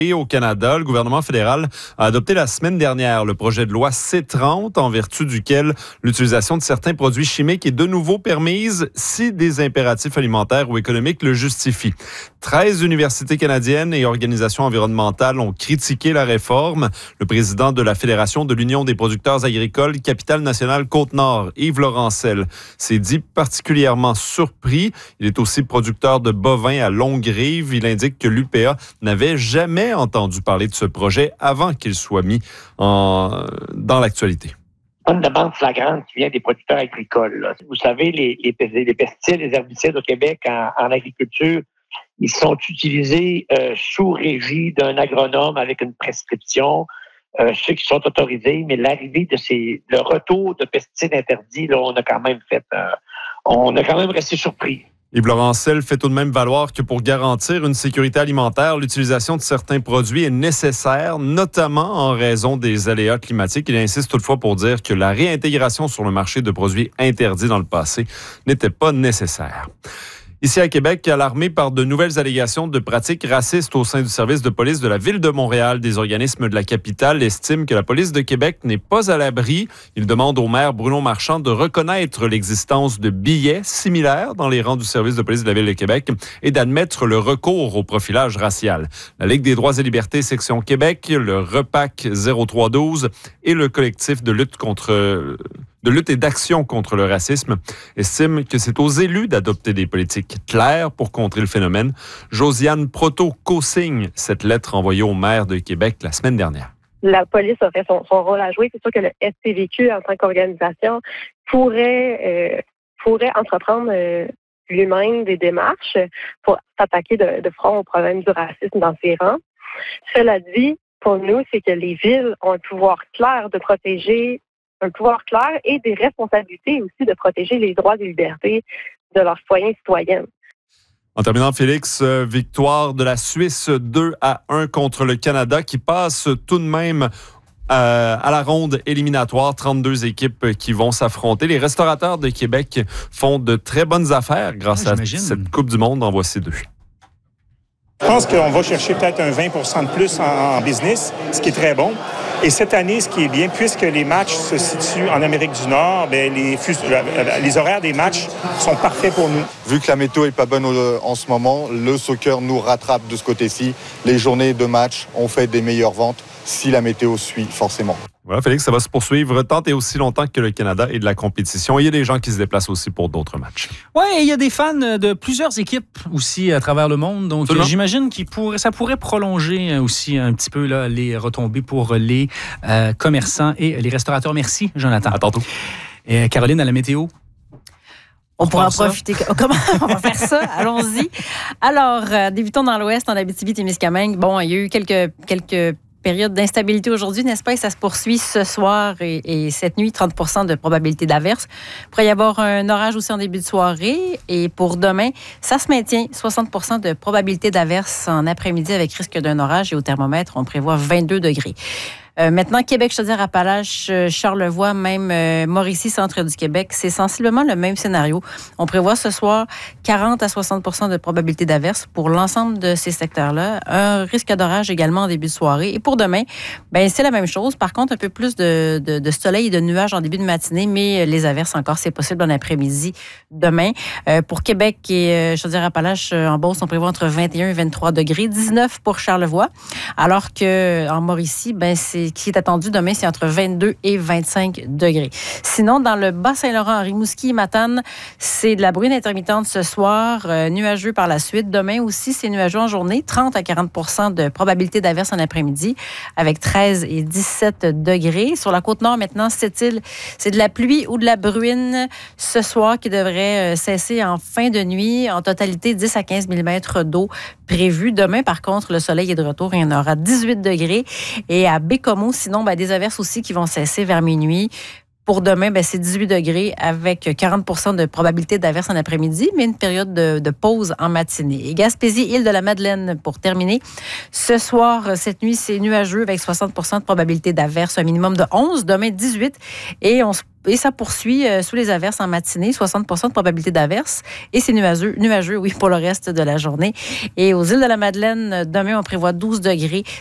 Et au Canada, le gouvernement fédéral a adopté la semaine dernière le projet de loi C-30 en vertu duquel l'utilisation de certains produits chimiques est de nouveau permise si des impératifs alimentaires ou économiques le justifient. 13 universités canadiennes et organisations environnementales ont critiqué la réforme. Le président de la Fédération de l'Union des producteurs agricoles Capitale nationale Côte-Nord, Yves Laurencel, s'est dit particulièrement surpris. Il est aussi producteur de bovins à Longue-Rive. Il indique que l'UPA n'avait jamais entendu parler de ce projet avant qu'il soit mis dans l'actualité. Une demande flagrante qui vient des producteurs agricoles. Là. Vous savez, les pesticides, les herbicides au Québec en agriculture, ils sont utilisés sous régie d'un agronome avec une prescription, ceux qui sont autorisés, mais le retour de pesticides interdits, là, on a quand même resté surpris. Yves Laurencel fait tout de même valoir que pour garantir une sécurité alimentaire, l'utilisation de certains produits est nécessaire, notamment en raison des aléas climatiques. Il insiste toutefois pour dire que la réintégration sur le marché de produits interdits dans le passé n'était pas nécessaire. Ici à Québec, alarmé par de nouvelles allégations de pratiques racistes au sein du service de police de la Ville de Montréal, des organismes de la capitale estiment que la police de Québec n'est pas à l'abri. Ils demandent au maire Bruno Marchand de reconnaître l'existence de billets similaires dans les rangs du service de police de la Ville de Québec et d'admettre le recours au profilage racial. La Ligue des droits et libertés section Québec, le REPAC 0312 et le collectif de lutte et d'action contre le racisme estiment que c'est aux élus d'adopter des politiques claires pour contrer le phénomène. Josiane Proto co-signe cette lettre envoyée au maire de Québec la semaine dernière. La police a fait son rôle à jouer. C'est sûr que le SPVQ, en tant qu'organisation, pourrait entreprendre lui-même des démarches pour s'attaquer de front au problème du racisme dans ses rangs. Cela dit, pour nous, c'est que les villes ont un pouvoir clair de protéger et des responsabilités aussi de protéger les droits et libertés de leurs citoyens et citoyennes. En terminant, Félix, victoire de la Suisse 2-1 contre le Canada qui passe tout de même à la ronde éliminatoire. 32 équipes qui vont s'affronter. Les restaurateurs de Québec font de très bonnes affaires grâce à cette Coupe du Monde. En voici deux. Je pense qu'on va chercher peut-être un 20% de plus en business, ce qui est très bon. Et cette année, ce qui est bien, puisque les matchs se situent en Amérique du Nord, les horaires des matchs sont parfaits pour nous. Vu que la météo n'est pas bonne en ce moment, le soccer nous rattrape de ce côté-ci. Les journées de match, on fait des meilleures ventes si la météo suit forcément. Voilà, Félix, ça va se poursuivre tant et aussi longtemps que le Canada ait de la compétition. Il y a des gens qui se déplacent aussi pour d'autres matchs. Oui, il y a des fans de plusieurs équipes aussi à travers le monde. Donc, j'imagine que ça pourrait prolonger aussi un petit peu là, les retombées pour les commerçants et les restaurateurs. Merci, Jonathan. À tantôt. Et Caroline, à la météo. On pourra en profiter. Comment on va faire ça? Allons-y. Alors, débutons dans l'Ouest, en Abitibi-Témiscamingue. Bon, il y a eu quelques période d'instabilité aujourd'hui, n'est-ce pas? Et ça se poursuit ce soir et cette nuit, 30% de probabilité d'averse. Il pourrait y avoir un orage aussi en début de soirée. Et pour demain, ça se maintient, 60% de probabilité d'averse en après-midi avec risque d'un orage. Et au thermomètre, on prévoit 22 degrés. Maintenant, Québec, Chaudière-Appalaches, Charlevoix, même Mauricie, centre du Québec, c'est sensiblement le même scénario. On prévoit ce soir 40 à 60% de probabilité d'averse pour l'ensemble de ces secteurs-là. Un risque d'orage également en début de soirée. Et pour demain, c'est la même chose. Par contre, un peu plus de soleil et de nuages en début de matinée, mais les averses encore, c'est possible en après-midi demain. Pour Québec et Chaudière-Appalaches, en Beauce, on prévoit entre 21 et 23 degrés, 19 pour Charlevoix, alors qu'en Mauricie, qui est attendu demain, c'est entre 22 et 25 degrés. Sinon, dans le Bas-Saint-Laurent, Rimouski et Matane, c'est de la bruine intermittente ce soir, nuageux par la suite. Demain aussi, c'est nuageux en journée, 30 à 40% de probabilité d'averse en après-midi, avec 13 et 17 degrés. Sur la Côte-Nord, maintenant, Sept-Îles, c'est de la pluie ou de la bruine ce soir qui devrait cesser en fin de nuit. En totalité, 10 à 15 mm d'eau prévue. Demain, par contre, le soleil est de retour. Il y en aura 18 degrés. Et à Bécomo, sinon, des averses aussi qui vont cesser vers minuit. Pour demain, c'est 18 degrés avec 40 de probabilité d'averse en après-midi, mais une période de pause en matinée. Et Gaspésie, Île-de-la-Madeleine, pour terminer. Ce soir, cette nuit, c'est nuageux avec 60 de probabilité d'averse, un minimum de 11. Demain, 18. Et ça poursuit sous les averses en matinée, 60 de probabilité d'averse. Et c'est nuageux, oui, pour le reste de la journée. Et aux îles de la Madeleine, demain, on prévoit 12 degrés,